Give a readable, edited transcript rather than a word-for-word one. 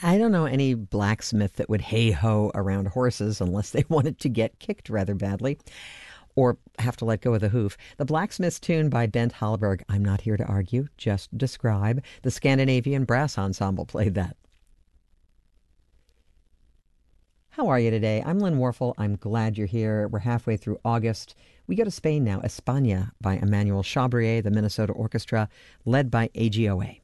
I don't know any blacksmith that would hey-ho around horses unless they wanted to get kicked rather badly or have to let go of the hoof. The Blacksmith's Tune by Bent Hallberg. I'm not here to argue, just describe. The Scandinavian Brass Ensemble played that. How are you today? I'm Lynn Warfel. I'm glad you're here. We're halfway through August. We go to Spain now. España by Emmanuel Chabrier, the Minnesota Orchestra, led by AGOA.